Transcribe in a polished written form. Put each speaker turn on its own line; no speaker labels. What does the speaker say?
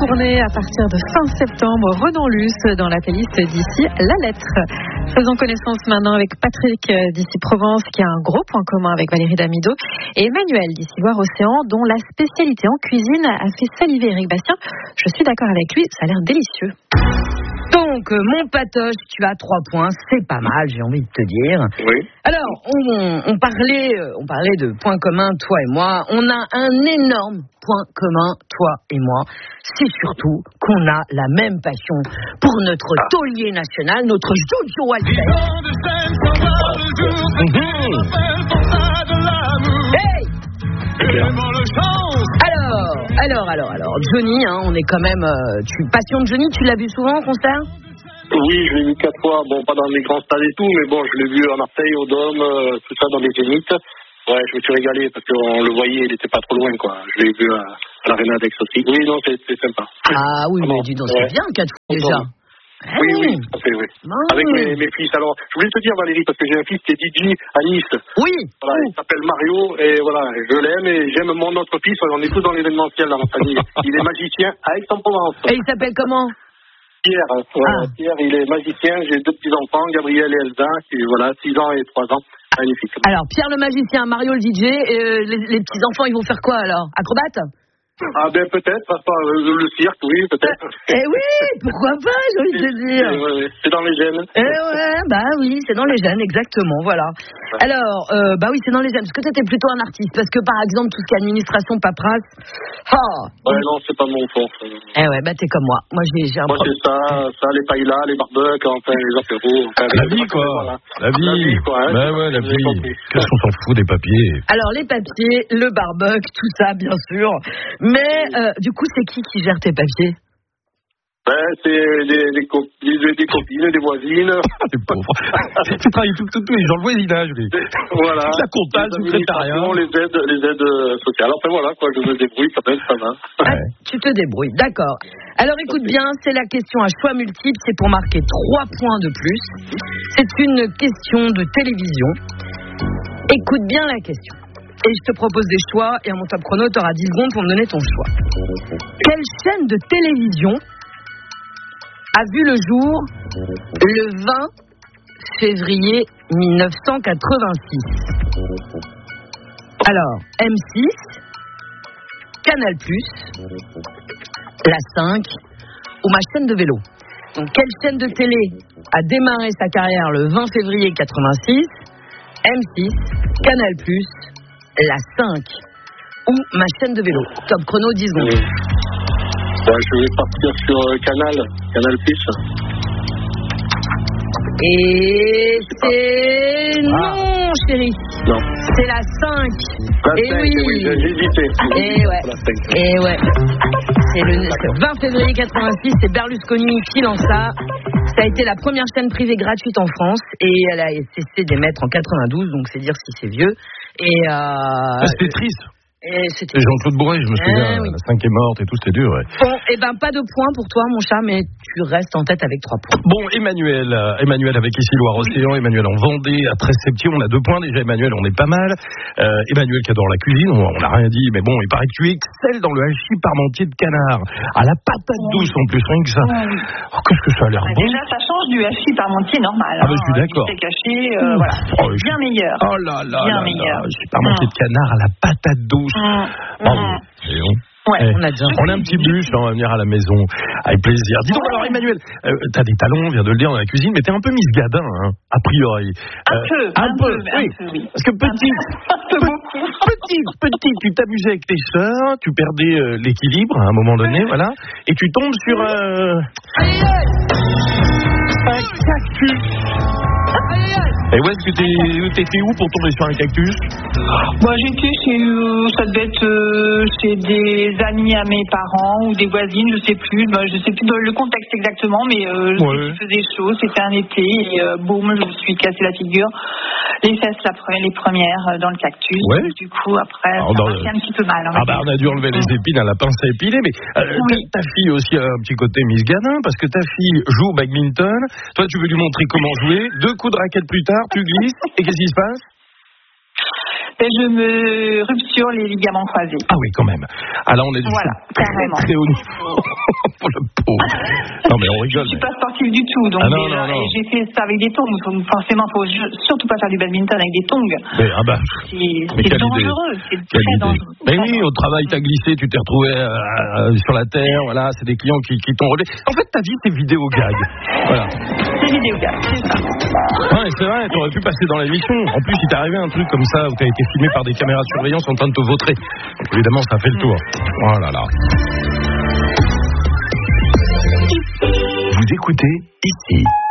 retourner à partir de fin septembre Renan Luce dans la playlist d'ici la lettre. Faisons connaissance maintenant avec Patrick d'ici Provence qui a un gros point commun avec Valérie Damido et Emmanuel d'ici Loire-Océan dont la spécialité en cuisine a fait saliver Eric Bastien. Je suis d'accord avec lui, ça a l'air délicieux.
Donc, mon patoche, tu as 3 points, c'est pas mal, j'ai envie de te dire.
Oui.
Alors, on parlait de points communs, toi et moi. On a un énorme point commun, toi et moi. C'est surtout qu'on a la même passion pour notre taulier national, notre Jojo Walter. Hey! Alors, Johnny, on est quand même... passion de Johnny, tu l'as vu souvent au concert ?
Oui, je l'ai vu 4 fois, bon, pas dans les grands stades et tout, mais bon, je l'ai vu à Marseille, au Dôme, tout ça, dans les Zéniths. Ouais, je me suis régalé parce qu'on le voyait, il était pas trop loin, quoi. Je l'ai vu à l'Arena d'Aix aussi. Oui, non, c'est sympa.
Ah oui, mais dis donc, c'est bien 4 fois déjà.
Oui, tout à fait, oui. Avec mes fils. Alors, je voulais te dire, Valérie, parce que j'ai un fils qui est DJ à Nice.
Oui.
Voilà, il s'appelle Mario, et voilà, je l'aime, et j'aime mon autre fils. On est tous dans l'événementiel dans ma famille. Il est magicien à Aix-en-Provence.
Et il s'appelle comment ?
Pierre. Pierre, il est magicien. J'ai 2 petits-enfants, Gabriel et Elsa, qui, voilà, 6 ans et 3 ans. Magnifique.
Alors, Pierre le magicien, Mario le DJ, les petits-enfants, ils vont faire quoi alors ? Acrobates ?
Ah ben peut-être, le cirque, oui, peut-être.
Eh oui, pourquoi pas, j'ai envie de te dire.
C'est dans les gènes.
Oui, c'est dans les gènes, exactement, voilà. Alors, oui, c'est dans les gènes, parce que toi, t'es plutôt un artiste, parce que par exemple, tout ce qui est administration, paperasse,
non, c'est pas mon fort.
T'es comme moi. Moi, j'ai un
problème. Moi, c'est ça, les paillas, les barbecues, enfin, les apéros.
La vie, quoi.
Voilà.
La vie, quoi. Hein. La vie. Qu'est-ce qu'on s'en fout des papiers ?
Alors, les papiers, le barbecue, tout ça, bien sûr. Mais, du coup, c'est qui gère tes papiers ?
C'est des copines, des voisines.
Les pauvres. Tu travailles tous les gens, le voisinage, lui.
Voilà.
La comptable, le secrétariat.
Les aides sociales. Enfin voilà, quoi, je me débrouille quand même, ça va.
Tu te débrouilles, d'accord. Alors écoute bien, c'est la question à choix multiples, c'est pour marquer 3 points de plus. C'est une question de télévision. Écoute bien la question. Et je te propose des choix, et à mon top chrono, tu auras 10 secondes pour me donner ton choix. Quelle chaîne de télévision a vu le jour le 20 février 1986 ? Alors, M6, Canal+, La 5 ou ma chaîne de vélo. Donc, quelle chaîne de télé a démarré sa carrière le 20 février 86 ? M6, Canal+, La 5 ou ma chaîne de vélo. Top chrono, 10 secondes.
Je vais partir sur Canal+.
Et c'est non, chérie.
Non.
C'est la 5.
Et oui, j'ai hésité.
Et ouais. C'est le 20 février 86, c'est Berlusconi qui lance ça. Ça a été la première chaîne privée gratuite en France et elle a cessé d'émettre en 92, donc c'est dire si c'est vieux. Et
c'était triste.
Et
Jean-Claude Bourret, je me souviens, la 5 est morte et tout, c'était dur. Ouais.
Bon, pas de points pour toi, mon chat, mais tu restes en tête avec 3 points.
Bon, Emmanuel avec ici Loire-Océan, Emmanuel en Vendée, à 13 septième, on a 2 points déjà. Emmanuel, on est pas mal. Emmanuel qui adore la cuisine, on n'a rien dit, mais bon, il paraît que tu excelles dans le hachis parmentier de canard, à la patate douce en plus, rien que ça. Oh, qu'est-ce que ça a l'air bon.
Déjà, ça change du hachis parmentier normal.
Ah, je suis d'accord.
C'est caché, voilà, c'est bien meilleur.
Oh là là,
bien meilleur.
Hachis parmentier de canard à la patate douce. C'est bon.
Ouais,
on a un petit bûche, on va venir à la maison avec plaisir. Dis donc alors Emmanuel, t'as des talents, on vient de le dire dans la cuisine, mais t'es un peu Miss Gadin, a priori.
Un peu,
oui. Parce que petite, tu t'amusais avec tes sœurs, tu perdais l'équilibre à un moment donné, voilà, et tu tombes sur un cactus. Et où est-ce que t'étais où pour tomber sur un cactus ?
Moi j'étais ça devait être chez des amis à mes parents ou des voisines, je sais plus le contexte exactement, mais je sais qu'il faisait chaud, c'était un été et boum, je me suis cassé la figure, les fesses les premières dans le cactus, du coup après ça m'a fait un petit peu mal.
On a dû enlever les épines à la pince à épiler, mais ta fille aussi a un petit côté Miss Gadin, parce que ta fille joue au badminton, toi tu veux lui montrer comment jouer, 2 coups de raquette plus tard, tu glisses, et qu'est-ce qui se passe ?
Je me rupture les ligaments croisés.
Ah oui, quand même. Alors on est du
carrément.
très haut niveau. Pour le pauvre. Non, mais on rigole.
Je suis pas sportive du tout, donc
non.
j'ai fait ça avec des tongs. Donc forcément, faut surtout pas faire du badminton avec des tongs.
Mais,
c'est dangereux, c'est très dangereux.
Mais oui, au travail, t'as glissé, tu t'es retrouvé sur la terre, voilà, c'est des clients qui t'ont relevé. En fait, ta vie, c'est vidéo gag. Voilà.
C'est vidéo gag, c'est ça.
Ouais, c'est vrai, t'aurais pu passer dans l'émission. En plus, il t'est arrivé un truc comme ça où t'as été filmé par des caméras de surveillance en train de te vautrer. Donc évidemment, ça fait le tour. Oh là là.
Vous écoutez ici.